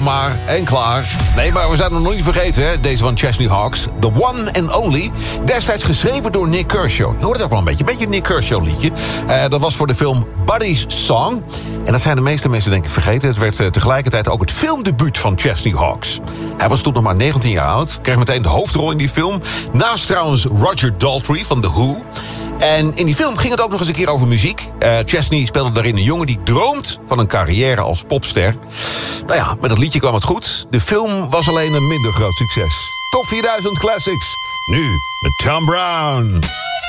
gewoon maar en klaar. Nee, maar we zijn hem nog niet vergeten, hè? Deze van Chesney Hawkes. The One and Only. Destijds geschreven door Nick Kershaw. Je hoort het ook wel een beetje een Nick Kershaw liedje. Dat was voor de film Buddy's Song. En dat zijn de meeste mensen denk ik vergeten. Het werd tegelijkertijd ook het filmdebuut van Chesney Hawkes. Hij was toen nog maar 19 jaar oud. Kreeg meteen de hoofdrol in die film. Naast trouwens Roger Daltrey van The Who. En in die film ging het ook nog eens een keer over muziek. Chesney speelde daarin een jongen die droomt van een carrière als popster. Nou ja, met dat liedje kwam het goed. De film was alleen een minder groot succes. Top 4000 Classics. Nu met Tom Brown.